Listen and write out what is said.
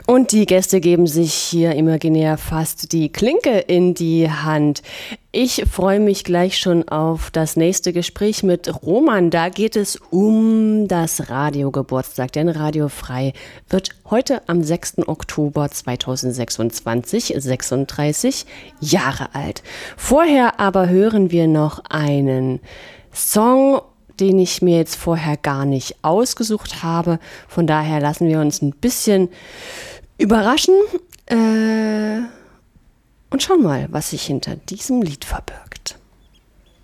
Und die Gäste geben sich hier imaginär fast die Klinke in die Hand. Ich freue mich gleich schon auf das nächste Gespräch mit Roman. Da geht es um das Radiogeburtstag, denn Radio Frei wird heute am 6. Oktober 2026 36 Jahre alt. Vorher aber hören wir noch einen Song, den ich mir jetzt vorher gar nicht ausgesucht habe. Von daher lassen wir uns ein bisschen überraschen und schauen mal, was sich hinter diesem Lied verbirgt.